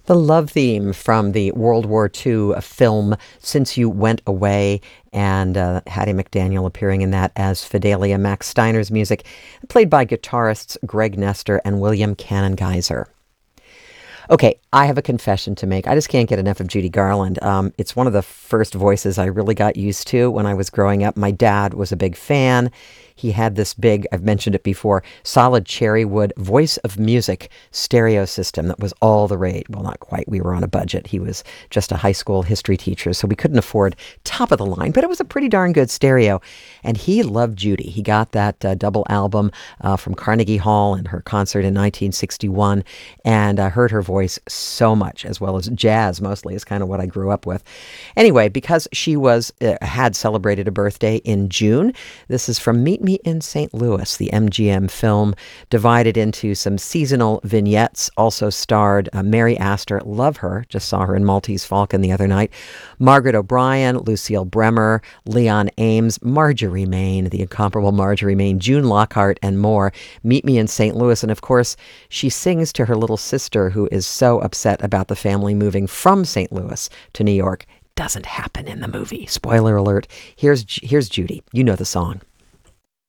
The love theme from the World War II film Since You Went Away, and Hattie McDaniel appearing in that as Fidelia. Max Steiner's music, played by guitarists Greg Nestor and William Cannon Geyser. Okay, I have a confession to make. I just can't get enough of Judy Garland. It's one of the first voices I really got used to when I was growing up. My dad was a big fan. He had this big, I've mentioned it before, solid cherry wood Voice of Music stereo system that was all the rage. Well, not quite. We were on a budget. He was just a high school history teacher, so we couldn't afford top of the line, but it was a pretty darn good stereo. And he loved Judy. He got that double album from Carnegie Hall and her concert in 1961, and heard her voice so much, as well as jazz mostly is kind of what I grew up with. Anyway, because she had celebrated a birthday in June, this is from Meet Me in St. Louis, the MGM film, divided into some seasonal vignettes. Also starred Mary Astor, love her, just saw her in Maltese Falcon the other night, Margaret O'Brien, Lucille Bremer, Leon Ames, Marjorie Main, the incomparable Marjorie Main, June Lockhart, and more. Meet Me in St. Louis, and of course, she sings to her little sister who is so upset about the family moving from St. Louis to New York. Doesn't happen in the movie. Spoiler alert. Here's Judy. You know the song.